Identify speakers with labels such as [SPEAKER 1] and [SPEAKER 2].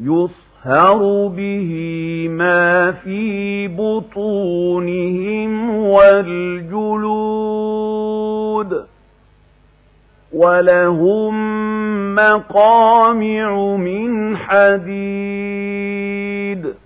[SPEAKER 1] يصهر به ما في بطونهم والجلود ولهم مقامع من حديد